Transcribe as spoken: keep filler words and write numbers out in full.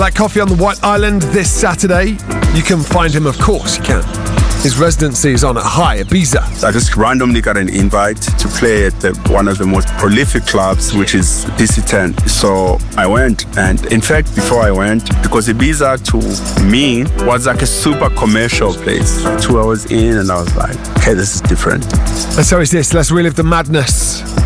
Like Coffee on the White Island this Saturday. You can find him, of course you can. His residency is on at High Ibiza. I just randomly got an invite to play at the, one of the most prolific clubs, which is D C ten. So I went, and in fact, before I went, because Ibiza to me was like a super commercial place. Two hours in, and I was like, okay, this is different. And so is this. Let's relive the madness